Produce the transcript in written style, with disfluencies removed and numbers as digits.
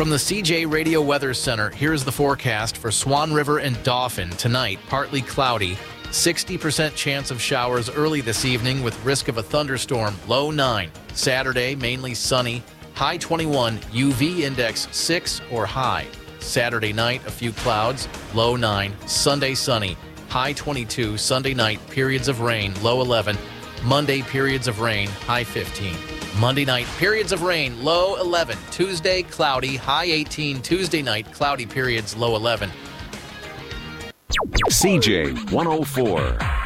From the CJ Radio Weather Center, here's the forecast for Swan River and Dauphin. Tonight, partly cloudy. 60% chance of showers early this evening with risk of a thunderstorm, low 9. Saturday, mainly sunny, high 21, UV index 6 or high. Saturday night, a few clouds, low 9. Sunday, sunny, high 22. Sunday night, periods of rain, low 11. Monday, periods of rain, high 15. Monday night, periods of rain, low 11. Tuesday, cloudy, high 18. Tuesday night, cloudy periods, low 11. CJ 104.